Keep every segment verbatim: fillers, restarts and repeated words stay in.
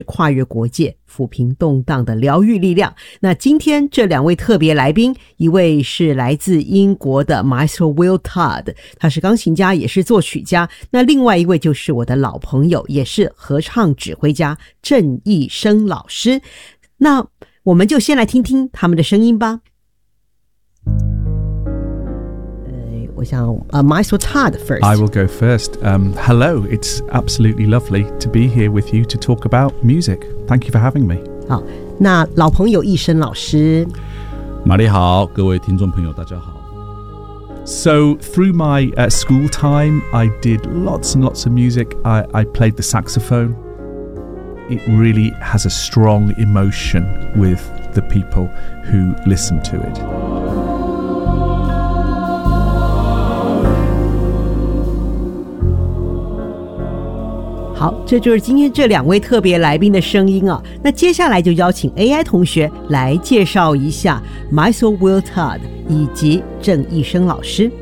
跨越国界，抚平动荡的疗愈力量。那今天这两位特别来宾，一位是来自英国的 Maestro Will Todd， 他是钢琴家也是作曲家，那另外一位就是我的老朋友，也是合唱指挥家郑义生老师。那我们就先来听听他们的声音吧。我想uh, Maestro Todd first. I will go first. Um, hello, it's absolutely lovely to be here with you to talk about music. Thank you for having me. 好，那老朋友义生老师。 玛丽好，各位听众朋友大家好。 So through my uh, school time, I did lots and lots of music. I, I played the saxophone. It really has a strong emotion with the people who listen to it. 好，这就是今天这两位特别来宾的声音啊。那接下来就邀请 A I 同学来介绍一下 Maestro Will Todd 以及郑义生老师。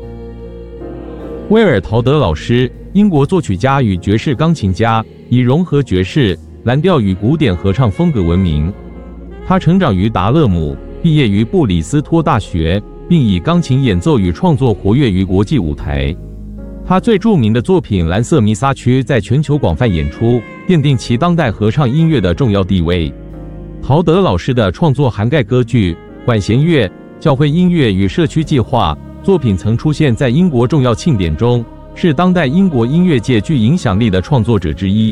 威尔·陶德老师，英国作曲家与爵士钢琴家，以融合爵士、蓝调与古典合唱风格闻名。他成长于达勒姆，毕业于布里斯托大学，并以钢琴演奏与创作活跃于国际舞台。他最著名的作品《蓝色弥撒曲》在全球广泛演出，奠定其当代合唱音乐的重要地位。陶德老师的创作涵盖歌剧、管弦乐、教会音乐与社区计划，作品曾出现在英国重要庆典中，是当代英国音乐界具影响力的创作者之一。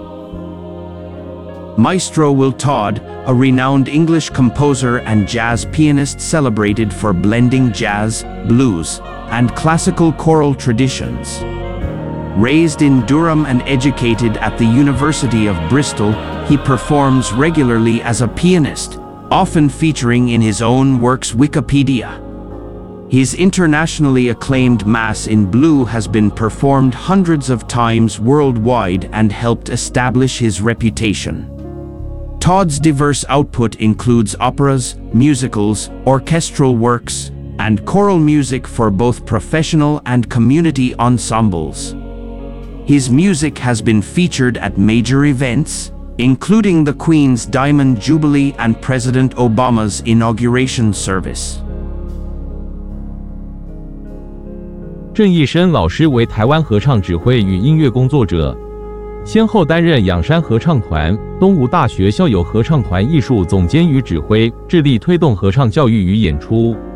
Maestro Will Todd, a renowned English composer and jazz pianist celebrated for blending jazz, blues, and classical choral traditions. Raised in Durham and educated at the University of Bristol, he performs regularly as a pianist, often featuring in his own works Wikipedia. His internationally acclaimed Mass in Blue has been performed hundreds of times worldwide and helped establish his reputation. Todd's diverse output includes operas, musicals, orchestral works, and choral music for both professional and community ensembles. His music has been featured at major events, including the Queen's Diamond Jubilee and President Obama's inauguration service. 郑义生老师为台湾合唱指挥与音乐工作者，先后担任仰山合唱团、东吴大学校友合唱团艺术总监与指挥，致力推动合唱教育与演出。